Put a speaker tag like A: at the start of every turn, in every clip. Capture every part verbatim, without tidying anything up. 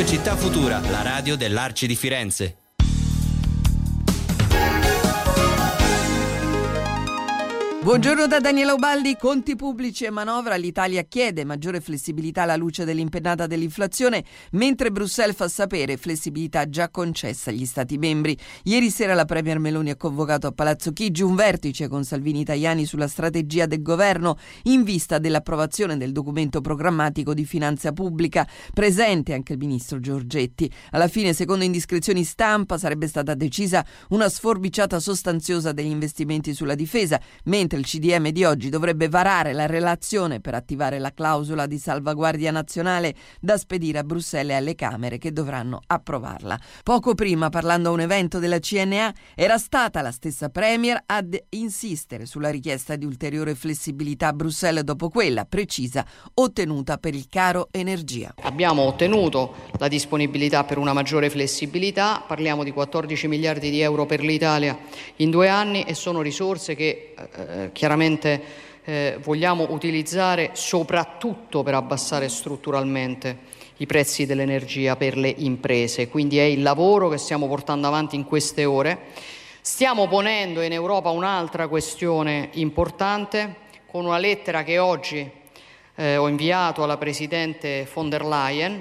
A: Città Futura, la radio dell'Arci di Firenze.
B: Buongiorno da Daniela Ubaldi. Conti pubblici e manovra. L'Italia chiede maggiore flessibilità alla luce dell'impennata dell'inflazione, mentre Bruxelles fa sapere flessibilità già concessa agli Stati membri. Ieri sera la Premier Meloni ha convocato a Palazzo Chigi un vertice con Salvini Tajani sulla strategia del governo in vista dell'approvazione del documento programmatico di finanza pubblica. Presente anche il ministro Giorgetti. Alla fine, secondo indiscrezioni stampa, sarebbe stata decisa una sforbiciata sostanziosa degli investimenti sulla difesa, mentre il C D M di oggi dovrebbe varare la relazione per attivare la clausola di salvaguardia nazionale da spedire a Bruxelles e alle Camere, che dovranno approvarla. Poco prima, parlando a un evento della C N A, era stata la stessa Premier ad insistere sulla richiesta di ulteriore flessibilità a Bruxelles dopo quella precisa ottenuta per il caro energia.
C: Abbiamo ottenuto la disponibilità per una maggiore flessibilità, parliamo di quattordici miliardi di euro per l'Italia in due anni e sono risorse che eh, chiaramente eh, vogliamo utilizzare soprattutto per abbassare strutturalmente i prezzi dell'energia per le imprese. Quindi è il lavoro che stiamo portando avanti in queste ore. Stiamo ponendo in Europa un'altra questione importante con una lettera che oggi eh, ho inviato alla Presidente von der Leyen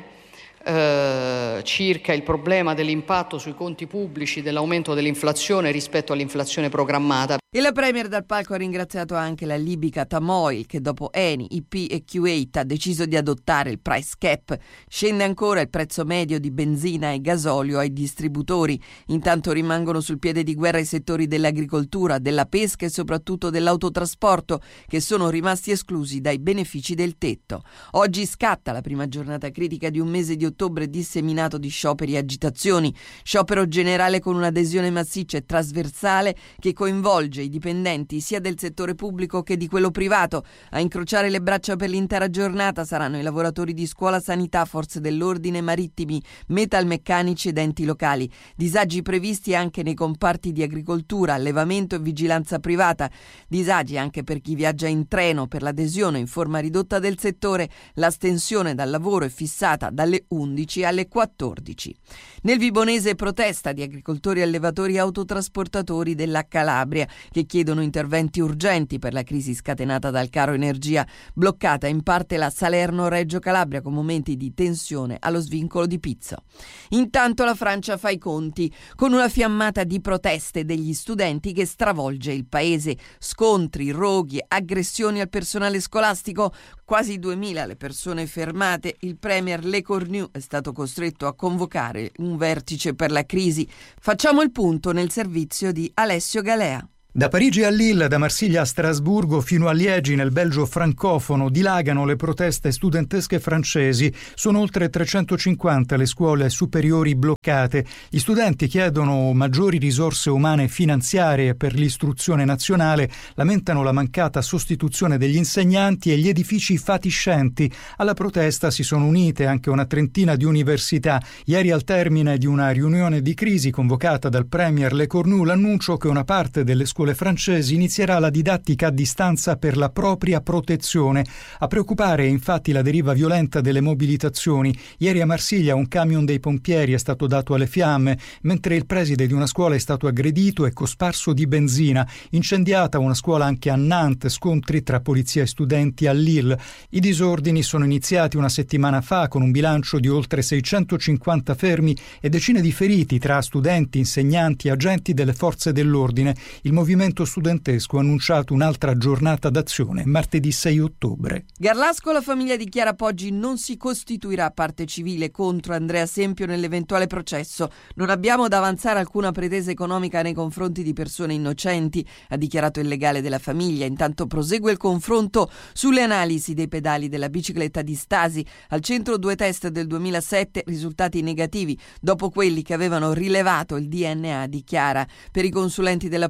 C: Eh, circa il problema dell'impatto sui conti pubblici dell'aumento dell'inflazione rispetto all'inflazione programmata.
B: E la Premier dal palco ha ringraziato anche la libica Tamoil, che dopo Eni, I P e Kuwait ha deciso di adottare il price cap. Scende ancora il prezzo medio di benzina e gasolio ai distributori. Intanto rimangono sul piede di guerra i settori dell'agricoltura, della pesca e soprattutto dell'autotrasporto, che sono rimasti esclusi dai benefici del tetto. Oggi scatta la prima giornata critica di un mese di ottobre disseminato di scioperi e agitazioni. Sciopero generale con un'adesione massiccia e trasversale che coinvolge i dipendenti sia del settore pubblico che di quello privato. A incrociare le braccia per l'intera giornata saranno i lavoratori di scuola, sanità, forze dell'ordine, marittimi, metalmeccanici ed enti locali. Disagi previsti anche nei comparti di agricoltura, allevamento e vigilanza privata. Disagi anche per chi viaggia in treno per l'adesione in forma ridotta del settore. L'astensione dal lavoro è fissata dalle undici alle quattordici. Nel Vibonese protesta di agricoltori, allevatori e autotrasportatori della Calabria che chiedono interventi urgenti per la crisi scatenata dal caro energia, bloccata in parte la Salerno-Reggio Calabria con momenti di tensione allo svincolo di Pizzo. Intanto la Francia fa i conti con una fiammata di proteste degli studenti che stravolge il paese. Scontri, roghi, aggressioni al personale scolastico, quasi duemila le persone fermate. Il premier Le Cornu è stato costretto a convocare un vertice per la crisi. Facciamo il punto nel servizio di Alessio Galea.
D: Da Parigi a Lille, da Marsiglia a Strasburgo fino a Liegi nel Belgio francofono dilagano le proteste studentesche francesi. Sono oltre trecentocinquanta le scuole superiori bloccate. Gli studenti chiedono maggiori risorse umane e finanziarie per l'istruzione nazionale, lamentano la mancata sostituzione degli insegnanti e gli edifici fatiscenti. Alla protesta si sono unite anche una trentina di università. Ieri, al termine di una riunione di crisi convocata dal premier Le Cornu, l'annuncio che una parte delle scuole francesi inizierà la didattica a distanza per la propria protezione. A preoccupare è infatti la deriva violenta delle mobilitazioni. Ieri a Marsiglia un camion dei pompieri è stato dato alle fiamme, mentre il preside di una scuola è stato aggredito e cosparso di benzina. Incendiata una scuola anche a Nantes, scontri tra polizia e studenti a Lille. I disordini sono iniziati una settimana fa con un bilancio di oltre seicentocinquanta fermi e decine di feriti tra studenti, insegnanti e agenti delle forze dell'ordine. Il movimento studentesco ha annunciato un'altra giornata d'azione martedì sei ottobre.
B: Garlasco, la famiglia di Chiara Poggi non si costituirà parte civile contro Andrea Sempio nell'eventuale processo. Non abbiamo da avanzare alcuna pretesa economica nei confronti di persone innocenti, ha dichiarato il legale della famiglia. Intanto prosegue il confronto sulle analisi dei pedali della bicicletta di Stasi. Al centro due test del duemilasette, risultati negativi dopo quelli che avevano rilevato il D N A di Chiara. Per i consulenti della procura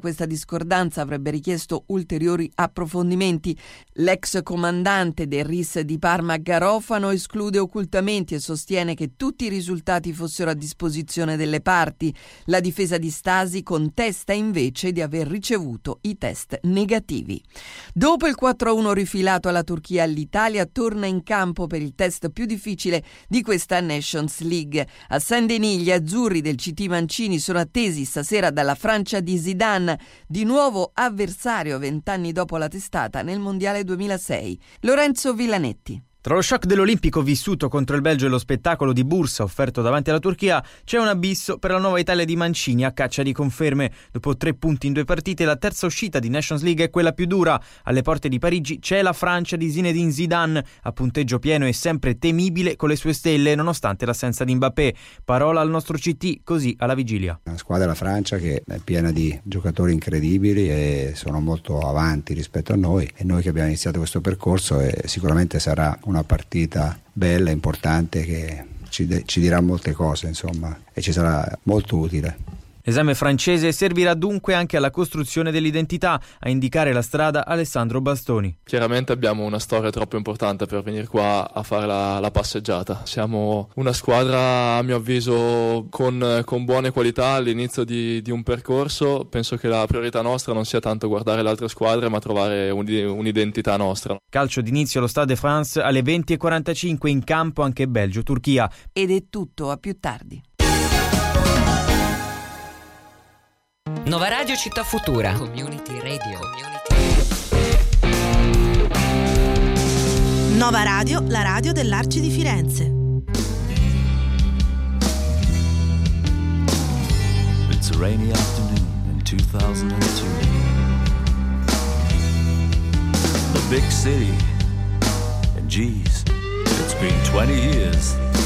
B: questa discordanza avrebbe richiesto ulteriori approfondimenti. L'ex comandante del R I S di Parma Garofano esclude occultamenti e sostiene che tutti i risultati fossero a disposizione delle parti. La difesa di Stasi contesta invece di aver ricevuto i test negativi. Dopo il quattro a uno rifilato alla Turchia, l'Italia torna in campo per il test più difficile di questa Nations League. A Saint-Denis gli azzurri del C T Mancini sono attesi stasera dalla Francia di Zidane, di nuovo avversario vent'anni dopo la testata nel Mondiale duemilasei. Lorenzo Villanetti.
E: Tra lo shock dell'Olimpico vissuto contro il Belgio e lo spettacolo di Bursa offerto davanti alla Turchia, c'è un abisso per la nuova Italia di Mancini a caccia di conferme. Dopo tre punti in due partite, la terza uscita di Nations League è quella più dura. Alle porte di Parigi c'è la Francia di Zinedine Zidane, a punteggio pieno e sempre temibile con le sue stelle, nonostante l'assenza di Mbappé. Parola al nostro C T, così alla vigilia.
F: Una squadra, la Francia, che è piena di giocatori incredibili e sono molto avanti rispetto a noi, e noi che abbiamo iniziato questo percorso, e sicuramente sarà una partita bella, importante, che ci, de- ci dirà molte cose, insomma, e ci sarà molto utile.
E: L'esame francese servirà dunque anche alla costruzione dell'identità, a indicare la strada Alessandro Bastoni.
G: Chiaramente abbiamo una storia troppo importante per venire qua a fare la, la passeggiata. Siamo una squadra, a mio avviso, con, con buone qualità all'inizio di, di un percorso. Penso che la priorità nostra non sia tanto guardare le altre squadre, ma trovare un, un'identità nostra.
E: Calcio d'inizio allo Stade de France alle venti e quarantacinque, in campo anche Belgio-Turchia.
B: Ed è tutto, a più tardi.
A: Nova Radio Città Futura.
H: Community Radio. Nova Radio, la radio dell'Arci di Firenze.
I: It's a rainy afternoon in two thousand two. The big city. And geez, it's been twenty years.